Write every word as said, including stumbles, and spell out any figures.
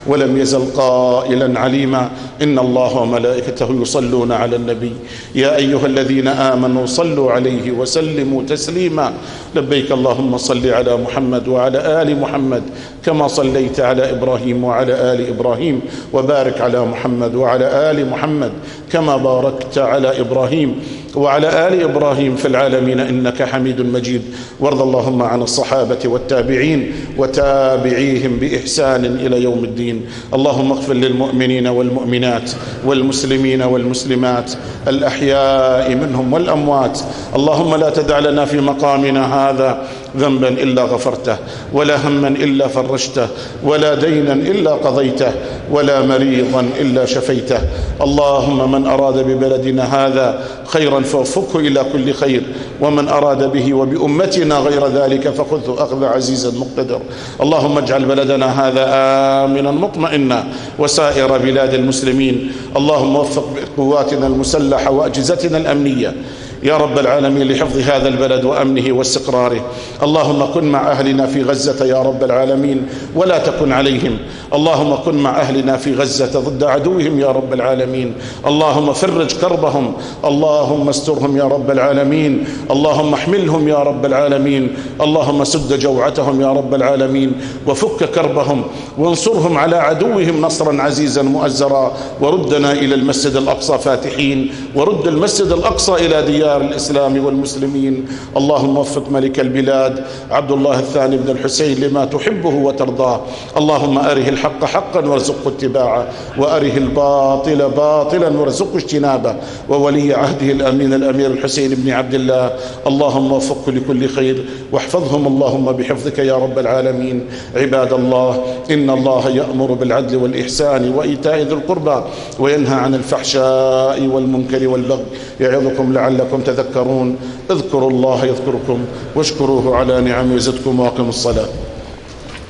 ولم يزل قائلا عليما: إن الله وملائكته يصلون على النبي يا أيها الذين آمنوا صلوا عليه وسلموا تسليما. لبيك اللهم صل على محمد وعلى آل محمد كما صليت على إبراهيم وعلى آل إبراهيم، وبارك على محمد وعلى آل محمد كما باركت على إبراهيم وعلى آل إبراهيم في العالمين إنك حميد مجيد. وارض اللهم عن الصحابة والتابعين وتابعيهم بإحسان إلى يوم الدين. اللهم اغفر للمؤمنين والمؤمنات والمسلمين والمسلمات الأحياء منهم والأموات. اللهم لا تدع لنا في مقامنا هذا ذنبا إلا غفرته، ولا هما إلا فرجته، ولا دينا إلا قضيته، ولا مريضا إلا شفيته. اللهم من أراد ببلدنا هذا خيرا فوفقه إلى كل خير، ومن أراد به وبأمتنا غير ذلك فخذه أخذ عزيز مقتدر. اللهم اجعل بلدنا هذا آمنا مطمئنا وسائر بلاد المسلمين. اللهم وفق قواتنا المسلحة وأجهزتنا الأمنية يا رب العالمين لحفظ هذا البلد وأمنه واستقراره. اللهم كن مع أهلنا في غزة يا رب العالمين ولا تكن عليهم. اللهم كن مع أهلنا في غزة ضد عدوهم يا رب العالمين. اللهم فرج كربهم، اللهم استرهم يا رب العالمين، اللهم احملهم يا رب العالمين، اللهم سد جوعتهم يا رب العالمين، وفك كربهم، وانصرهم على عدوهم نصرا عزيزا مؤزرا. وردنا إلى المسجد الأقصى فاتحين، ورد المسجد الأقصى إلى ديار الإسلام والمسلمين. اللهم وفق ملك البلاد عبد الله الثاني بن الحسين لما تحبه وترضاه. اللهم أره الحق حقا وارزقه اتباعه، وأره الباطل باطلا وارزقه اجتنابه. وولي عهده الأمين الأمير الحسين بن عبد الله اللهم وفقه لكل خير، واحفظهم اللهم بحفظك يا رب العالمين. عباد الله، إن الله يأمر بالعدل والإحسان وإيتاء ذي القربى وينهى عن الفحشاء والمنكر والبغي يعظكم لعلكم تذكرون. اذكروا الله يذكركم واشكروه على نعمه يزدكم، واقيموا الصلاة.